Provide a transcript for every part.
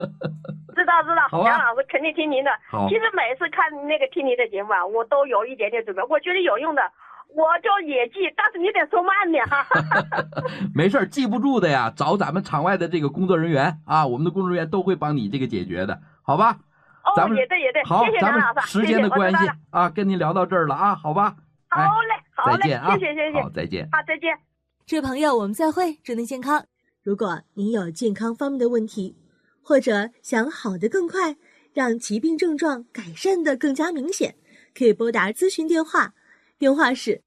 知道， 好吧， 杨老师肯定听您的。 好， 其实每次看那个听您的节目啊，我都有一点点准备，我觉得有用的，我就也记，但是你得说慢点哈。 没事，记不住的呀，找咱们场外的这个工作人员啊，我们的工作人员都会帮你这个解决的，好吧？ 哦， 也对， 好， 谢谢咱们杨老师， 时间的关系啊， 跟您聊到这儿了啊，好吧？ 好嘞， 再见啊， 谢谢， 好，再见， 好，再见。 这位朋友，我们再会，祝您健康。如果您有健康方面的问题，或者想好得更快，让疾病症状改善得更加明显，可以拨打咨询电话，电话是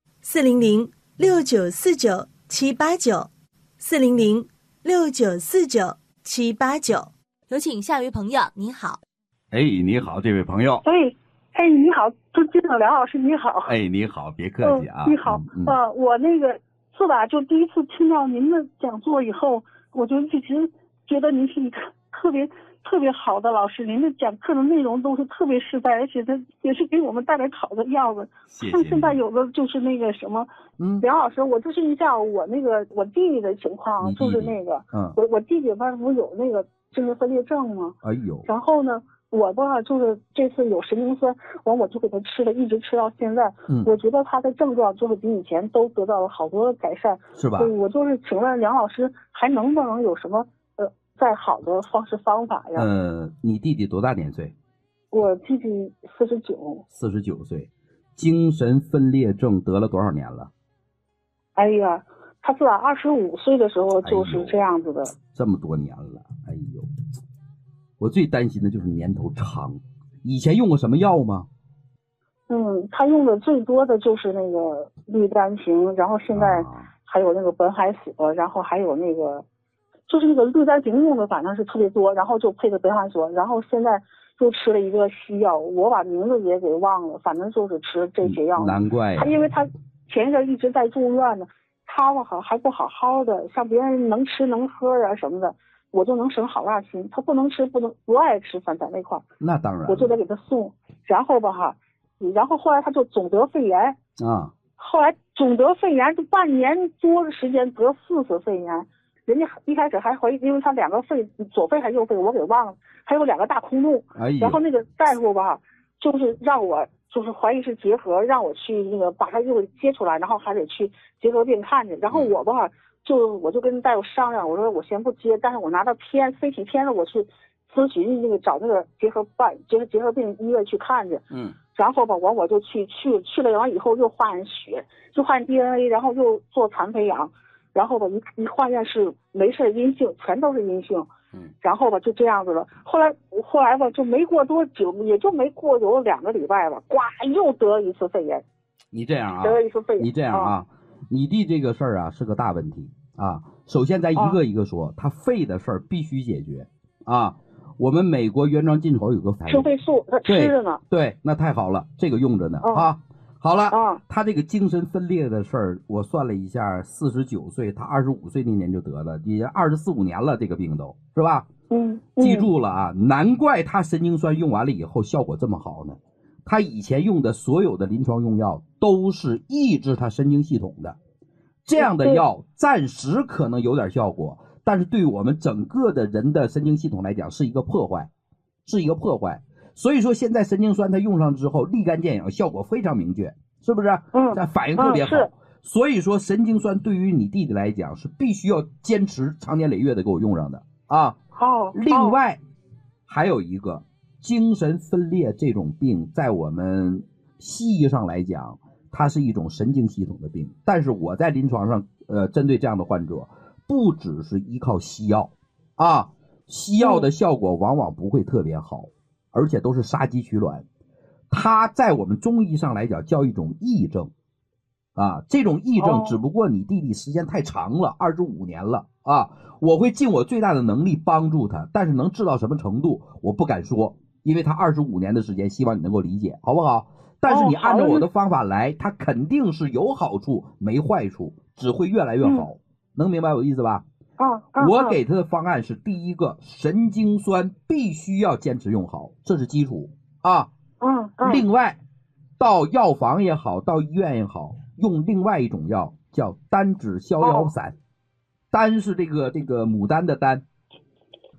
400-6949-789，400-6949-789。有请下一位朋友，您好。 哎，你好，这位朋友。 哎，你好，朱金柳梁老师，你好。 哎，你好，别客气啊。 你好，我那个是吧，就第一次听到您的讲座以后，我就一直觉得您是一个特别好的老师，您的讲课的内容都是特别实在，而且它也是给我们带来好的样子。 谢谢。 像现在有的就是那个什么，梁老师，我咨询一下我弟弟的情况，就是那个，我弟弟他不是有那个精神分裂症吗？ 哎呦。然后呢，我吧就是这次有神经酸，我就给他吃了，一直吃到现在。我觉得他的症状就是比以前都得到了好多改善， 是吧？ 我就是请问梁老师，还能不能有什么再好的方法呀？ 你弟弟多大年岁？ 我弟弟49。 49岁，精神分裂症得了多少年了？ 哎呀，他自25岁的时候就是这样子的。 这么多年了，哎呦。我最担心的就是年头长，以前用过什么药吗？ 他用的最多的就是那个氯丹平，然后现在还有那个苯海索，然后还有那个就是那个氯丹平用的反正是特别多，然后就配的苯海索，然后现在又吃了一个西药，我把名字也给忘了，反正就是吃这些药。 难怪他因为他前一阵一直在住院呢，他还不好好的，像别人能吃能喝啊什么的。我就能省好大心，他不能吃，不爱吃饭在那块儿， 那当然， 我就得给他送。然后后来他就总得肺炎啊， 后来总得肺炎就半年多的时间得4次肺炎，人家一开始还怀疑，因为他2个肺，左肺还是右肺我给忘了，还有2个大空洞，然后那个大夫就是让我就是怀疑是结核，让我去那个把他又接出来，然后还得去结核病看去，然后我就跟大夫商量，我说我先不接，但是我拿到CT片了，我去咨询那个找那个结核病医院去看去。然后我就去了，完以后又化验血，就化验 DNA， 然后又做残培养，然后一化验是没事阴性，全都是阴性。然后就这样子了。后来就没过多久，也就没过有2个礼拜吧，呱又得了一次肺炎。 你这样啊？ 得了一次肺炎。 你这样啊？你弟这个事儿啊是个大问题啊。首先咱一个一个说，他肺的事儿必须解决啊。我们美国原装进口有个反应， 生肺素他吃着呢。 对，那太好了，这个用着呢啊。好了，他这个精神分裂的事儿，我算了一下，49岁，他25岁那年就得了，也24、25年了，这个病都是吧？记住了啊，难怪他神经酸用完了以后效果这么好呢。他以前用的所有的临床用药都是抑制他神经系统的，这样的药暂时可能有点效果，但是对于我们整个的人的神经系统来讲是一个破坏，所以说现在神经酸它用上之后立竿见影，效果非常明确，是不是？反应特别好。所以说神经酸对于你弟弟来讲是必须要坚持长年累月的给我用上的啊。另外还有一个精神分裂这种病，在我们西医上来讲，它是一种神经系统的病，但是我在临床上针对这样的患者，不只是依靠西药啊，西药的效果往往不会特别好，而且都是杀鸡取卵。它在我们中医上来讲叫一种癔症啊，这种癔症只不过你弟弟时间太长了，25年了啊，我会尽我最大的能力帮助他，但是能治到什么程度我不敢说，因为他25年的时间，希望你能够理解，好不好？但是你按照我的方法来，它肯定是有好处没坏处，只会越来越好，能明白我的意思吧？我给他的方案是：第一个，神经酸必须要坚持用好，这是基础啊。另外，到药房也好，到医院也好，用另外一种药叫单指逍遥散，丹是这个牡丹的丹，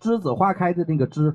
栀子花开的那个栀。